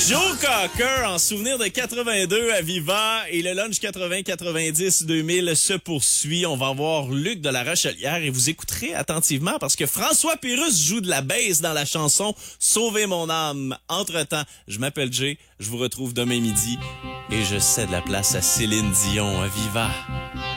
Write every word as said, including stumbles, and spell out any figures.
Joe Cocker en souvenir de quatre-vingt-deux à Viva et le lunch quatre-vingts quatre-vingt-dix deux mille se poursuit. On va voir Luc de la Rochelière et vous écouterez attentivement parce que François Pérusse joue de la bass dans la chanson Sauver mon âme. Entre-temps, je m'appelle Jay, je vous retrouve demain midi et je cède la place à Céline Dion à Viva.